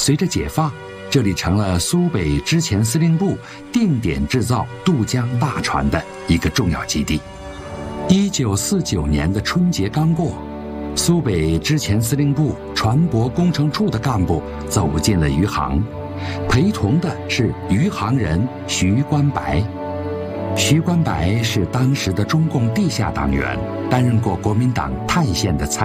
随着解放，这里成了苏北之前司令部定点制造渡江大船的一个重要基地。1949年的春节刚过，苏北之前司令部船舶工程处的干部走进了余杭，陪同的是余杭人徐关白。徐关白是当时的中共地下党员，担任过国民党太县的参